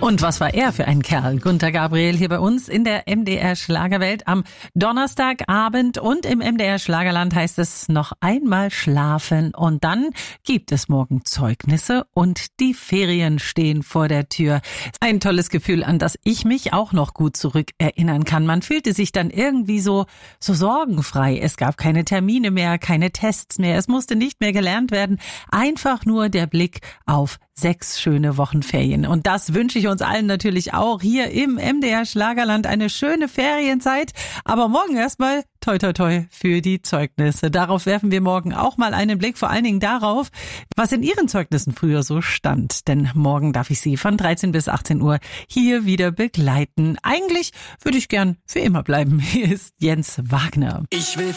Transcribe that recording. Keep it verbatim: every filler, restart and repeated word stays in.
Und was war er für ein Kerl? Gunter Gabriel hier bei uns in der M D R Schlagerwelt am Donnerstagabend. Und im M D R Schlagerland heißt es noch einmal schlafen. Und dann gibt es morgen Zeugnisse und die Ferien stehen vor der Tür. Ein tolles Gefühl, an das ich mich auch noch gut zurückerinnern kann. Man fühlte sich dann irgendwie so, so sorgenfrei. Es gab keine Termine mehr, keine Tests mehr. Es musste nicht mehr gelernt werden. Einfach nur der Blick auf sechs schöne Wochen Ferien. Und das wünsche ich uns allen natürlich auch hier im M D R Schlagerland, eine schöne Ferienzeit. Aber morgen erstmal toi toi toi für die Zeugnisse. Darauf werfen wir morgen auch mal einen Blick, vor allen Dingen darauf, was in Ihren Zeugnissen früher so stand. Denn morgen darf ich Sie von dreizehn bis achtzehn Uhr hier wieder begleiten. Eigentlich würde ich gern für immer bleiben. Hier ist Jens Wagner. Ich will